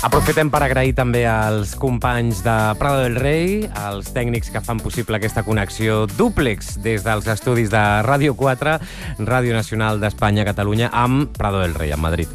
Aprofitem per agrair també als companys de Prado del Rey, als tècnics que fan possible aquesta connexió dúplex des dels estudis de Ràdio 4, Ràdio Nacional d'Espanya, Catalunya, amb Prado del Rey, a Madrid.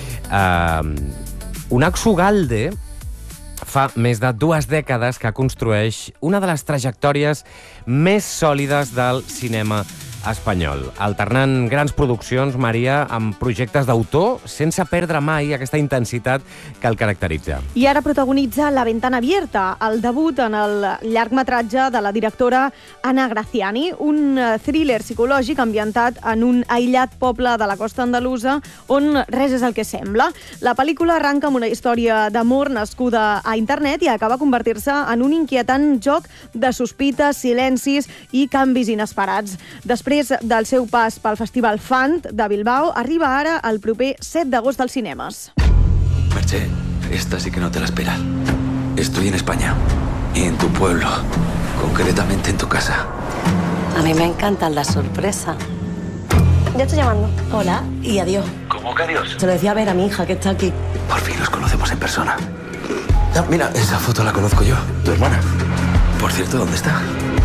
Unax Ugalde fa més de 2 dècades que construeix una de les trajectòries més sòlides del cinema espanyol, alternant grans produccions, Maria, amb projectes d'autor, sense perdre mai aquesta intensitat que el caracteritza. I ara protagonitza La ventana abierta, el debut en el llargmetratge de la directora Ana Graciani, un thriller psicològic ambientat en un aïllat poble de la costa andalusa on res és el que sembla. La pel·lícula arranca amb una història d'amor nascuda a internet i acaba convertir-se en un inquietant joc de sospites, silencis i canvis inesperats. Després del seu pas pel Festival Fant de Bilbao, arriba ara el proper 7 d'agost als cinemes. Merche, esta sí que no te la esperas. Estoy en España, y en tu pueblo, concretamente en tu casa. A mí me encanta la sorpresa. Ya estoy llamando. Hola y adiós. ¿Cómo que adiós? Se lo decía a ver a mi hija que está aquí. Por fin nos conocemos en persona. Ah, mira, esa foto la conozco yo, tu hermana. Por cierto, ¿dónde está?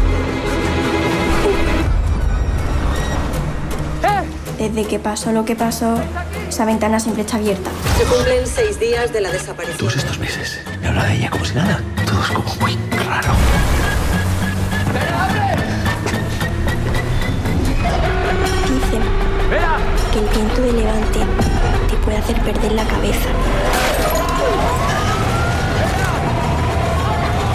Desde que pasó lo que pasó, esa ventana siempre está abierta. Se cumplen 6 días de la desaparición. Todos estos meses me habla de ella como si nada. Todo es como muy raro. Dicen que el viento de levante te puede hacer perder la cabeza.